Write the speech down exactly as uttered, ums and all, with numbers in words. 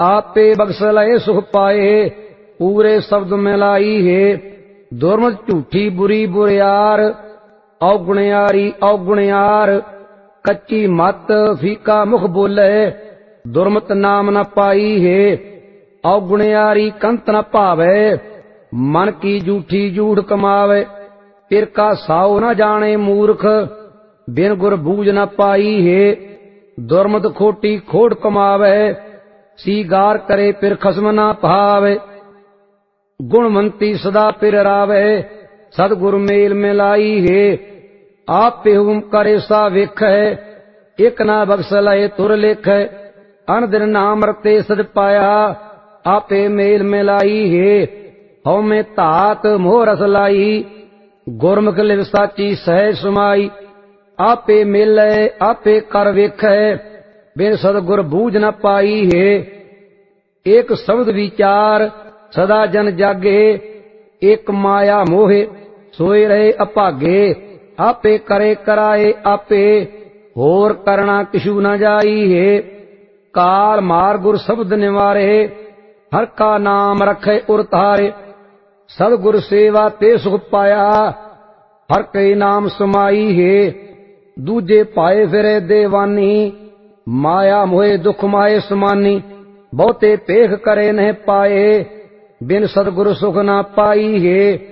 आपे बख्श लय सुख पाए पूरे शब्द मिलाई है। दुर्मत झूठी बुरी बुरियार अवगुणयारी अवगुणयार कच्ची मत फीका मुख बोले दुर्मत नाम न पाई है। अवगुणयारी कंत न भावे मन की झूठी झूठ कमावे पिर का साओ न जाने मूर्ख बिन गुर बूझ न पाई है। दुर्मत खोटी खोट कमावे सीगार करे पिर खसम न भावे गुणवंती सदा पिर रावे सतगुरु मेल मिलाई है। आपे हुकुम करे सा वेख एक ना बख्श लय तुर लेख अन दिन नाम रते सद पाया आपे मेल मिलाई है। हौ में तात मोह रस लाई गुरमुख लिव साची सहज समाई आपे मेले आपे कर वेख बिन सतगुर बूझ न पाई है। एक शब्द विचार सदा जन जागे एक माया मोहे सोए रहे अभागे आपे करे कराए आपे होर करना किशु न जाई है। काल मार गुर शब्द निवारे हर का नाम रखे उर तारे सतगुर सेवा ते सुख पाया हर कई नाम समाई है। दूजे पाए फिरे देवानी माया मोहे दुख माए समानी बहुते पेख करे न पाए बिन सतगुर सुख न पाई है।